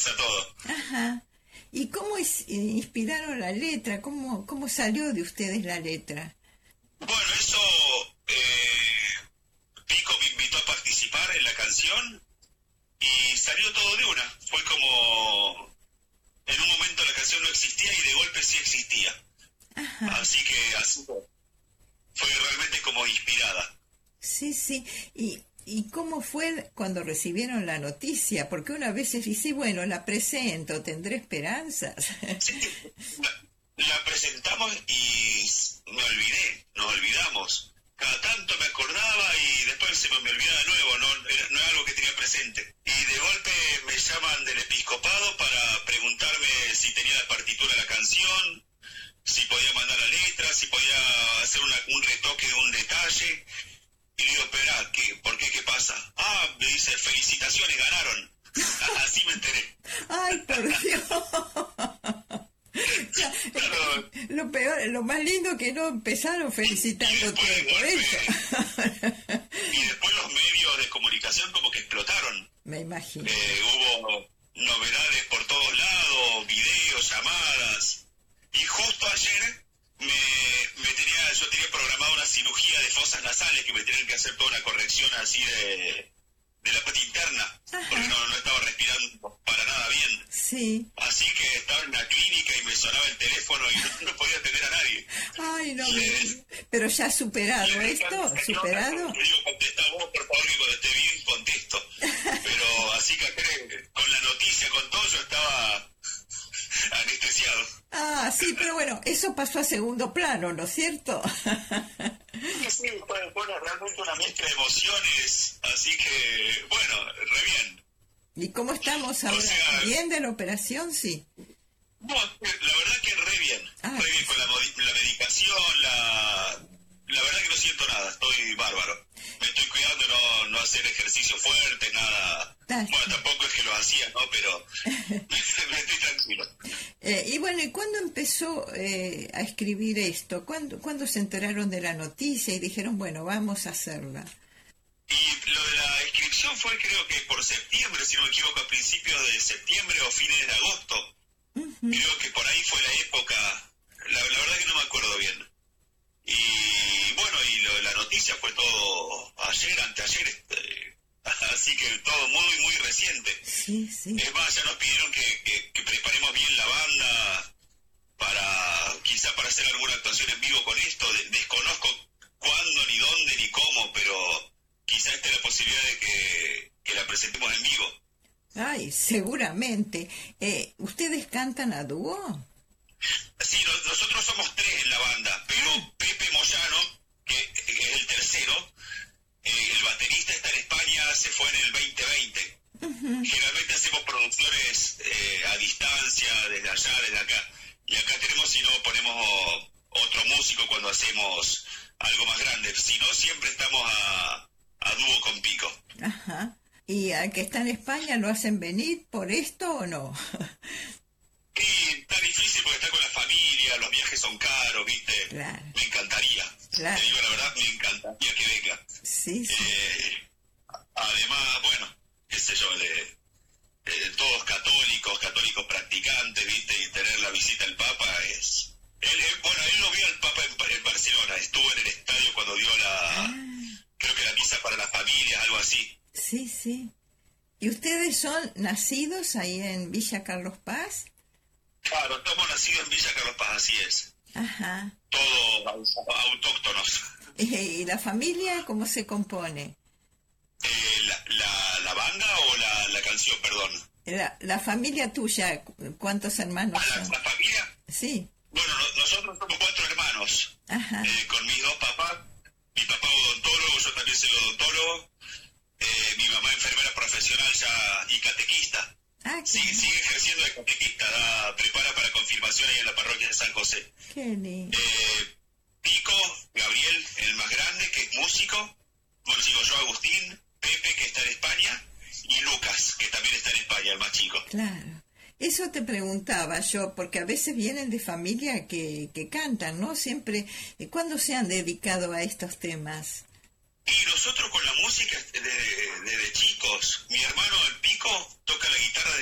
empieza todo. Ajá. ¿Y cómo inspiraron la letra? ¿Cómo salió de ustedes la letra? Bueno, eso, Pico me invitó a participar en la canción y salió todo de una. Fue como, en un momento la canción no existía y de golpe sí existía. Ajá. Así que así fue realmente como inspirada. Sí, sí. ¿Y cómo fue cuando recibieron la noticia? Porque uno a veces dice, bueno, la presento, tendré esperanzas. Sí, la presentamos y nos olvidamos. Cada tanto me acordaba y después se me olvidaba de nuevo, no es algo que tenía presente. Y de golpe me llaman del episcopado para preguntarme si tenía la partitura de la canción, si podía mandar la letra, si podía hacer un retoque de un detalle. Y le digo, espera, ¿por qué? ¿Qué pasa? Me dice, felicitaciones, ganaron. Así me enteré. ¡Ay, por Dios! Claro. Lo peor, lo más lindo que no empezaron felicitándote por eso. Y después los medios de comunicación como que explotaron. Me imagino. Hubo novedades por todos lados, videos, llamadas. Y justo ayer yo tenía programada una cirugía de fosas nasales que me tenían que hacer toda una corrección así de la parte interna. Ajá. Porque no estaba respirando para nada bien. Sí. Así que estaba en la clínica y me sonaba el teléfono y no podía atender a nadie. Ay, no. Pero ya superado esto, superado. Yo digo, contesta vos, por favor, que cuando esté bien contesto. Pero así que con la noticia, con todo, yo estaba anestesiado. Sí, pero bueno, eso pasó a segundo plano, ¿no es cierto? Sí, fue realmente una mezcla de emociones, así que, bueno, re bien. ¿Y cómo estamos ahora? O sea, ¿Bien de la operación? Sí. No, la verdad que re bien. Re bien con la medicación, la verdad que no siento nada, estoy bárbaro. Me estoy cuidando no hacer ejercicio fuerte, nada. Bueno, tampoco es que lo hacía, ¿no? Pero me estoy tranquilo. Y bueno, ¿y cuándo empezó a escribir esto? ¿Cuándo se enteraron de la noticia y dijeron, bueno, vamos a hacerla? Y lo de la inscripción fue, creo que por septiembre, si no me equivoco, a principios de septiembre o fines de agosto. Uh-huh. Creo que por ahí fue la época, la verdad que no me acuerdo bien. Y bueno, y lo de la noticia fue todo ayer, anteayer, así que todo muy, muy reciente. Sí, sí. Es más, ya nos pidieron que preparemos bien la banda quizá para hacer alguna actuación en vivo con esto. Desconozco cuándo, ni dónde, ni cómo, pero quizá esté la posibilidad de que la presentemos en vivo. Ay, seguramente. ¿Ustedes cantan a dúo? Sí, nosotros somos 3 en la banda, pero Pepe Moyano, que es el tercero, el baterista está en España, se fue en el 2020. Uh-huh. Generalmente hacemos producciones a distancia, desde allá, desde acá. Y acá tenemos, si no, ponemos otro músico cuando hacemos algo más grande. Si no, siempre estamos a dúo con Pico. Ajá. ¿Y al que está en España lo hacen venir por esto o no? Sí, está difícil porque está con la familia, los viajes son caros, ¿viste? Claro. Me encantaría. Claro. Te digo la verdad, me encantaría que venga. Sí, sí. Además, bueno, qué sé yo, todos católicos practicantes, ¿viste? Y tener la visita del Papa es... Él lo vio al Papa en Barcelona, estuvo en el estadio cuando dio creo que la misa para las familias, algo así. Sí, sí. ¿Y ustedes son nacidos ahí en Villa Carlos Paz? Claro, estamos nacidos en Villa Carlos Paz, así es. Ajá. Todos autóctonos. ¿Y la familia cómo se compone? ¿La banda o la canción, perdón? La familia tuya, ¿cuántos hermanos son? ¿La familia? Sí. Bueno, nosotros somos 4 hermanos. Ajá. Con mis 2 papás. Mi papá odontólogo, yo también soy odontólogo. Mi mamá enfermera profesional ya y catequista. Sigue ejerciendo de catequista, prepara para confirmación ahí en la parroquia de San José. Qué lindo. Pico, Gabriel, el más grande, que es músico. Bueno, sigo yo, Agustín, Pepe, que está en España, y Lucas, que también está en España, el más chico. Claro. Eso te preguntaba yo, porque a veces vienen de familia que cantan, ¿no? Siempre, ¿cuándo se han dedicado a estos temas? Y nosotros con la música desde chicos. Mi hermano, el Pico, toca la guitarra